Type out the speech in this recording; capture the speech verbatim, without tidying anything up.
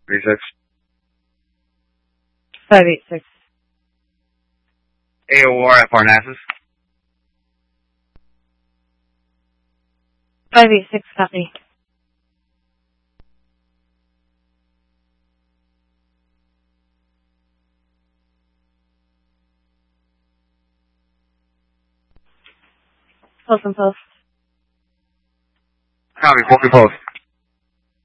three six. five eight six. A O R at Parnassus. five eight six, copy. Post and post. Copy, post and post.